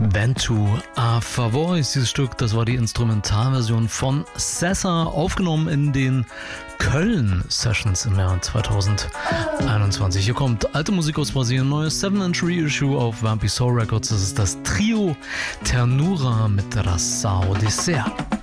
Vento a favor ist dieses Stück, das war die Instrumentalversion von Sessa, aufgenommen in den Köln-Sessions im Jahr 2021. Hier kommt alte Musik aus Brasilien, neues 7-inch Reissue auf Vampy Soul Records. Das ist das Trio Ternura mit Raça Odisseia.